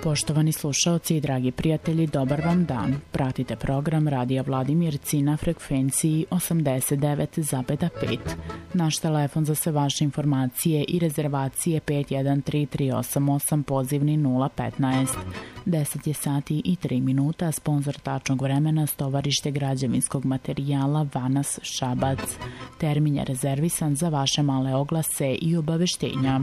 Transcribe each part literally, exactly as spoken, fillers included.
Poštovani slušaoci i dragi prijatelji, dobar vam dan. Pratite program Radija Vladimirci na frekvenciji osamdeset devet zarez pet. Naš telefon za sve vaše informacije i rezervacije pet jedan tri tri osam osam, pozivni nula petnaest. deset je sati i tri minuta, sponzor tačnog vremena Stovarište građevinskog materijala Vanas Šabac. Termin je rezervisan za vaše male oglase i obaveštenja.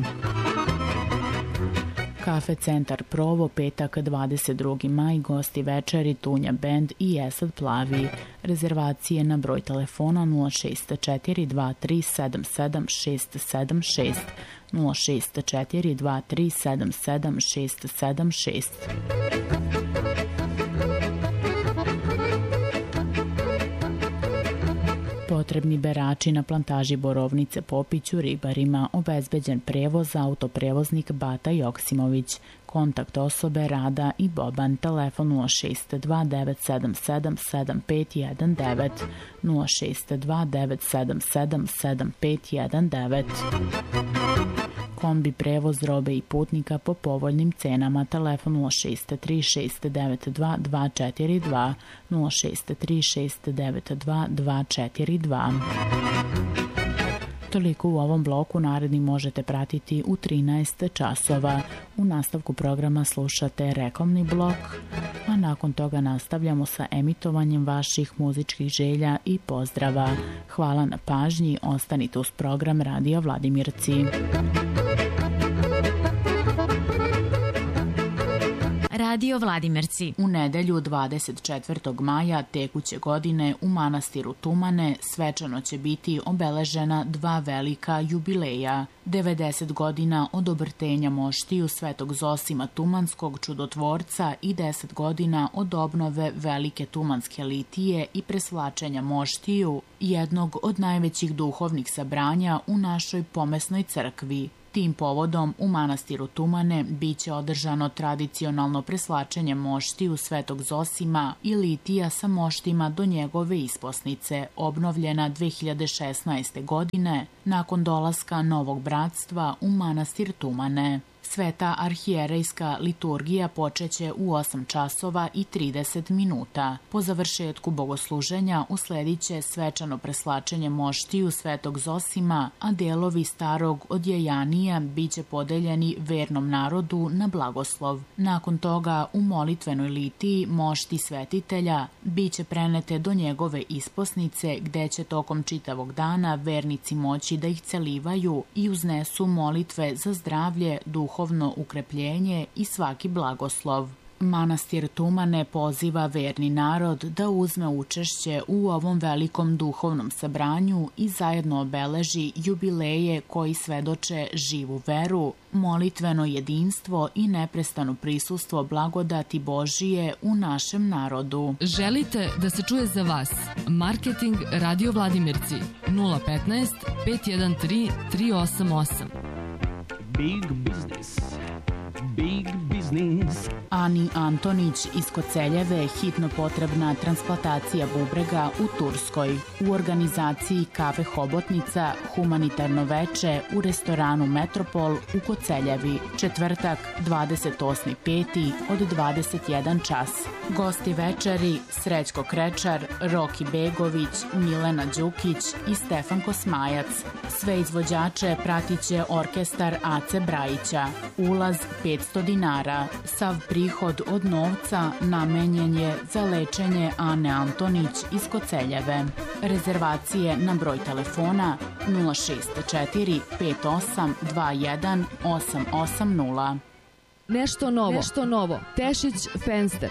Kafe Centar Provo, petak dvadeset drugi maj, gosti večeri Tunja Band i Esad Plavi. Rezervacije na broj telefona nula šest četiri dva tri sedam sedam šest sedam šest, nula šest četiri dva tri sedam sedam šest sedam šest. Potrebni berači na plantaži Borovnice Popiću ribarima, obezbeđen prevoz, autoprevoznik Bata Joksimović. Kontakt osobe Rada i Boban, telefon nula šest dva devet sedam sedam sedam pet jedan devet, nula šest dva devet sedam sedam sedam pet jedan devet. Kombi prevoz robe i putnika po povoljnim cenama, telefon nula šest tri šest devet dva dva četiri dva, nula šest tri šest devet dva dva četiri dva. Toliko u ovom bloku, naredni možete pratiti u trinaest časova. U nastavku programa slušate reklamni blok, a nakon toga nastavljamo sa emitovanjem vaših muzičkih želja i pozdrava. Hvala na pažnji, ostanite uz program Radija Vladimirci. Radio Vladimirci. U nedelju dvadeset četvrtog maja tekuće godine u manastiru Tumane svečano će biti obeležena dva velika jubileja. devedeset godina od obrtenja moštiju Svetog Zosima Tumanskog čudotvorca i deset godina od obnove Velike Tumanske litije i presvlačenja moštiju, jednog od najvećih duhovnih sabranja u našoj pomesnoj crkvi. Tim povodom u manastiru Tumane biće održano tradicionalno preslačenje moštiju Svetog Zosima i litija sa moštima do njegove isposnice, obnovljena dve hiljade šesnaeste. godine nakon dolaska Novog bratstva u manastir Tumane. Sveta arhijerejska liturgija počeće u osam časova i trideset minuta. Po završetku bogosluženja uslediće svečano preslačenje moštiju Svetog Zosima, a delovi starog odjejanija biće podeljeni vernom narodu na blagoslov. Nakon toga u molitvenoj litiji mošti svetitelja biće prenete do njegove isposnice, gde će tokom čitavog dana vernici moći da ih celivaju i uznesu molitve za zdravlje, duhovno ukrepljenje i svaki blagoslov. Manastir Tumane poziva verni narod da uzme učešće u ovom velikom duhovnom sabranju i zajedno obeleži jubileje koji svedoče živu veru, molitveno jedinstvo i neprestano prisustvo blagodati Božije u našem narodu. Želite da se čuje za vas? Marketing Radio Vladimirci nula petnaest pet jedan tri tri osam osam. Big business. Big business. Ani Antonić iz Koceljeve hitno potrebna transplantacija bubrega u Turskoj. U organizaciji Kafe Hobotnica humanitarno veče u restoranu Metropol u Koceljevi. Četvrtak dvadeset osmi peti od dvadeset jedan čas. Gosti večeri Srećko Krečar, Roki Begović, Milena Đukić i Stefan Kosmajac. Sve izvođače pratiće orkestar Ace Brajića. Ulaz petsto dinara. Sav prihod od novca namenjen je za lečenje Ane Antonić iz Koceljeve. Rezervacije na broj telefona nula šest četiri pet osam dva jedan osam osam nula. Nešto novo, nešto novo. Tešić Fenster.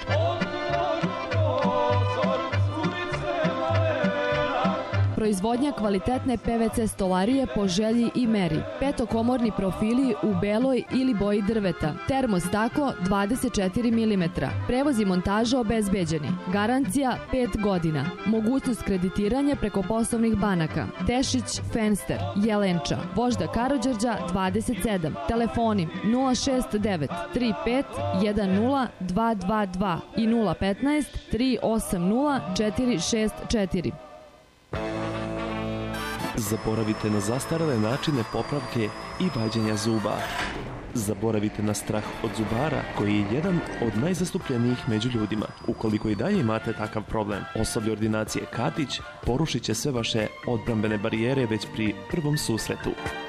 Proizvodnja kvalitetne P V C stolarije po želji i meri. Petokomorni profili u beloj ili boji drveta. Termostaklo dvadeset četiri milimetra. Prevoz i montaža obezbeđeni. Garancija pet godina. Mogućnost kreditiranja preko poslovnih banaka. Tešić Fenster, Jelenča, Vožda Karađorđa dvadeset sedam. Telefoni nula šest devet tri pet jedan nula dva dva dva i nula petnaest tri osam nula četiri šest četiri. Zaboravite na zastarele načine popravke i vađenja zuba. Zaboravite na strah od zubara, koji je jedan od najzastupljenijih među ljudima. Ukoliko i dalje imate takav problem, osoblje ordinacije Katić porušit će sve vaše odbrambene barijere već pri prvom susretu.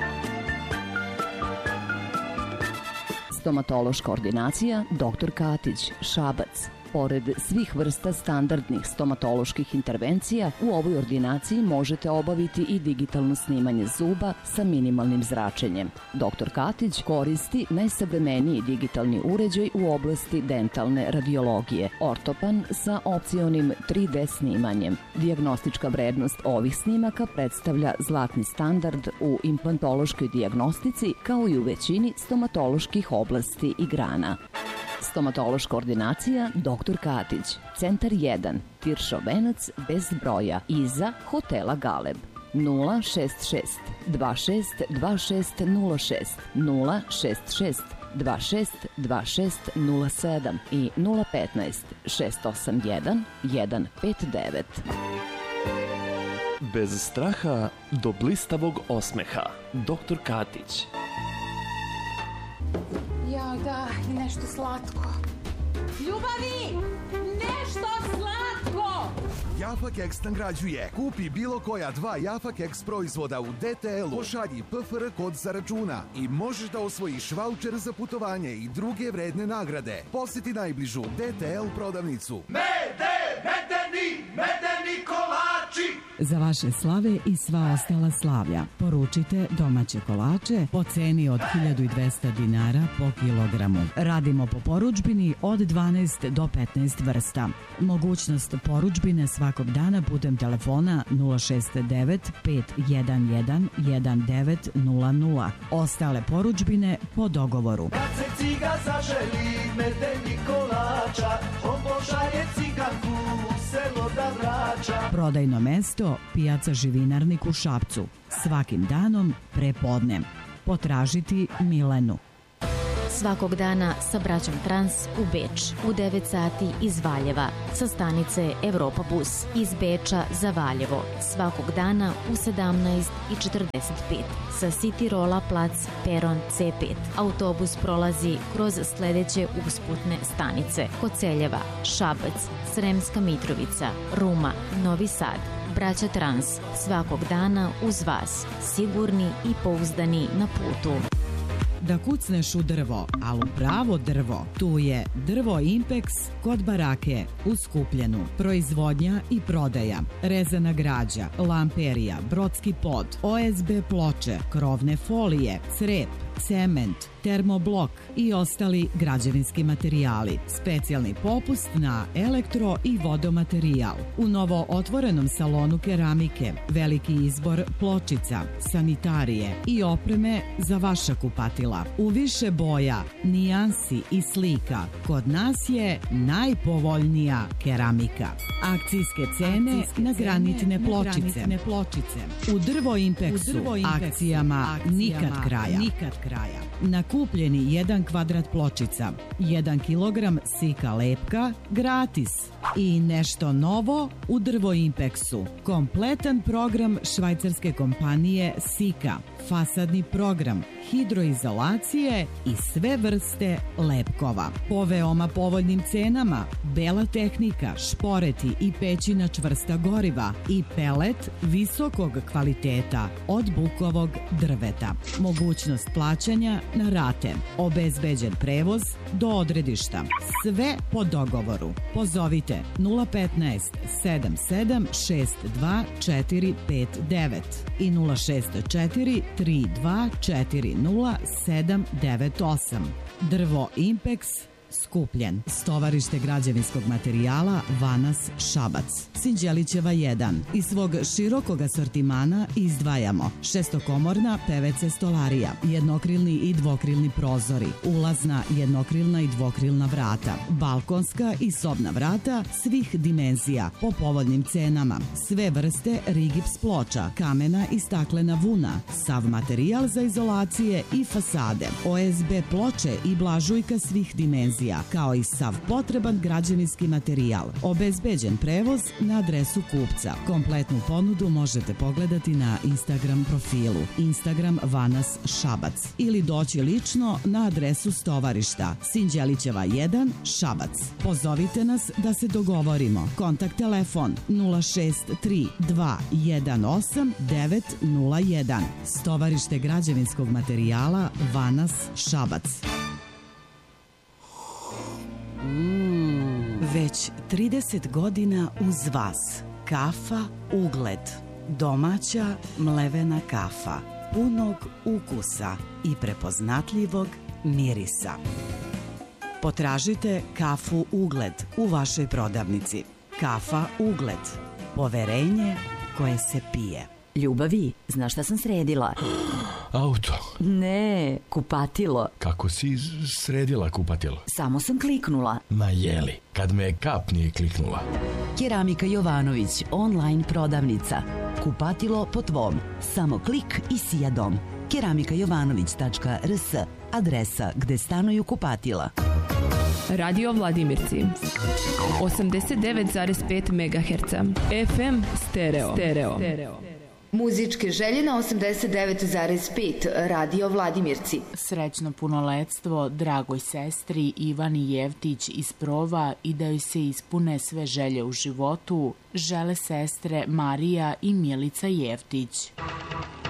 Stomatološka ordinacija doktor Katić, Šabac. Pored svih vrsta standardnih stomatoloških intervencija, u ovoj ordinaciji možete obaviti i digitalno snimanje zuba sa minimalnim zračenjem. doktor Katić koristi najsavremeniji digitalni uređaj u oblasti dentalne radiologije, ortopan sa opcionim tri D snimanjem. Dijagnostička vrednost ovih snimaka predstavlja zlatni standard u implantološkoj dijagnostici, kao i u većini stomatoloških oblasti i grana. Stomatološka ordinacija doktor Katić, Centar jedan, Tiršov venac bez broja, iza hotela Galeb. nula šest šest dva šest dva šest nula šest, nula šest šest dva šest dva šest nula sedam i nula petnaest šest osam jedan jedan pet devet. Bez straha do blistavog osmeha. doktor Katić. Ja, da, i nešto slatko. Ljubavi, nešto slatko! Jaffa Keks nagrađuje. Kupi bilo koja dva Jaffa Keks proizvoda u D T L-u, pošalji P F R kod sa računa i možeš da osvojiš vaučer za putovanje i druge vredne nagrade. Posjeti najbližu D T L prodavnicu. Mede, medeni, medeni kolači! Za vaše slave i sva ostala slavlja poručite domaće kolače po ceni od hiljadu dvesta dinara po kilogramu. Radimo po porudžbini od dvanaest do petnaest vrsta. Mogućnost porudžbine svakog dana putem telefona nula šest devet pet jedan jedan jedan devet nula nula. Ostale porudžbine po dogovoru. Kad se ciga zaželi medeni kolača, on pošalje ciganku u selo da vraća. Prodajno mesto pijaca Živinarnik u Šapcu. Svakim danom prepodne. Potražiti Milenu. Svakog dana sa braćom Trans u Beč u devet sati iz Valjeva sa stanice Evropa Bus iz Beča za Valjevo svakog dana u sedamnaest i četrdeset pet sa City Rolla plac peron C pet. Autobus prolazi kroz sledeće usputne stanice: Koceljeva, Šabac, Sremska Mitrovica, Ruma, Novi Sad. Braća Trans svakog dana uz vas, sigurni i pouzdani na putu. Da kucneš u drvo, ali u pravo drvo, tu je Drvo Impex kod barake u Skupljenu. Proizvodnja i prodaja, rezana građa, lamperija, brodski pod, O S B ploče, krovne folije, crep, cement, termoblok i ostali građevinski materijali. Specijalni popust na elektro i vodomaterijal. U novo otvorenom salonu keramike, veliki izbor pločica, sanitarije i opreme za vaša kupatila. U više boja, nijansi i slika, kod nas je najpovoljnija keramika. Akcijske cene Akcijske na granitne pločice. Granitne pločice. U Drvo Impexu, akcijama, akcijama nikad kraja. Nikad kraja. Na kupljeni jedan kvadrat pločica, jedan kilogram sika lepka, gratis. I nešto novo u Drvo Impexu. Kompletan program švajcarske kompanije Sika. Fasadni program, hidroizolacije i sve vrste lepkova. Po veoma povoljnim cenama, bela tehnika, šporeti i pećina čvrsta goriva i pelet visokog kvaliteta od bukovog drveta. Mogućnost plaćanja na rate. Obezbeđen prevoz do odredišta. Sve po dogovoru. Pozovite nula petnaest sedam sedam šest dva četiri pet devet i nula šest četiri tri dva četiri nula sedam devet osam. Drvo Impex Skupljen. Stovarište građevinskog materijala Vanas Šabac. Sinđelićeva jedan. Iz svog širokog asortimana izdvajamo šestokomorna P V C stolarija, jednokrilni i dvokrilni prozori, ulazna jednokrilna i dvokrilna vrata, balkonska i sobna vrata svih dimenzija po povoljnim cenama, sve vrste rigips ploča, kamena i staklena vuna, sav materijal za izolacije i fasade, O S B ploče i blažujka svih dimenzija penzija, kao i sav potreban građevinski materijal. Obezbeđen prevoz na adresu kupca. Kompletnu ponudu možete pogledati na Instagram profilu Instagram Vanas Šabac ili doći lično na adresu Stovarišta Sinđelićeva jedan Šabac. Pozovite nas da se dogovorimo. Kontakt telefon nula šest tri dva jedan osam devet nula jedan. Stovarište građevinskog materijala Vanas Šabac. Mm. Već trideset godina uz vas. Kafa Ugled. Domaća mlevena kafa. Punog ukusa i prepoznatljivog mirisa. Potražite kafu Ugled u vašoj prodavnici. Kafa Ugled. Poverenje koje se pije. Ljubavi, znaš šta sam sredila? Auto. Ne, kupatilo. Kako si sredila kupatilo? Samo sam kliknula. Ma jeli, kad me kap nije kliknula. Keramika Jovanović, online prodavnica. Kupatilo po tvom. Samo klik i sija dom. keramika jovanović tačka r s, adresa gde stanuju kupatila. Radio Vladimirci osamdeset devet zarez pet megaherca, F M stereo. stereo. Muzičke želje na osamdeset devet zarez pet, Radio Vladimirci. Srećno punoletstvo dragoj sestri Ivani Jevtić iz Prova i da joj se ispune sve želje u životu, žele sestre Marija i Milica Jevtić.